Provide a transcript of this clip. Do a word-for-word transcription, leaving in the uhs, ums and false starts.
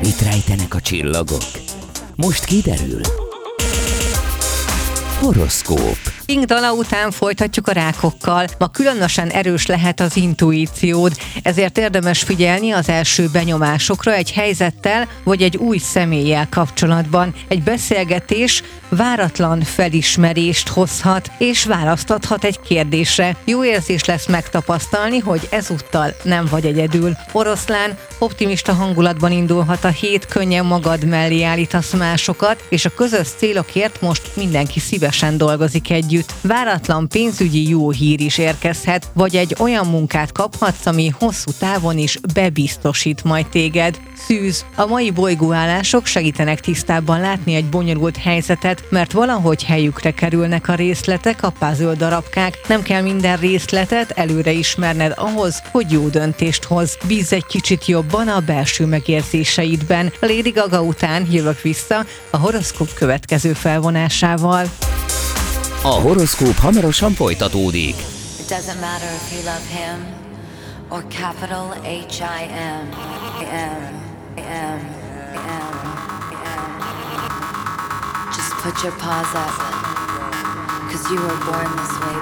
Mit rejtenek a csillagok? Most kiderül. Horoszkóp. Ing dala után folytatjuk a rákokkal. Ma különösen erős lehet az intuíciód, ezért érdemes figyelni az első benyomásokra egy helyzettel vagy egy új személlyel kapcsolatban. Egy beszélgetés váratlan felismerést hozhat és választathat egy kérdésre. Jó érzés lesz megtapasztalni, hogy ezúttal nem vagy egyedül. Oroszlán, optimista hangulatban indulhat a hét, könnyen magad mellé állítasz másokat, és a közös célokért most mindenki szívesen dolgozik együtt. Váratlan pénzügyi jó hír is érkezhet, vagy egy olyan munkát kaphatsz, ami hosszú távon is bebiztosít majd téged. Szűz. A mai bolygóállások segítenek tisztábban látni egy bonyolult helyzetet, mert valahogy helyükre kerülnek a részletek, a puzzle darabkák. Nem kell minden részletet előre ismerned ahhoz, hogy jó döntést hoz. Bízz egy kicsit jobban a belső megérzéseidben. Lady Gaga után jövök vissza a horoszkóp következő felvonásával. A horoszkóp hamarosan folytatódik. It doesn't matter if you love him or capital H I M. M, M, M, M. Just put your paws up, 'cause you were born this way.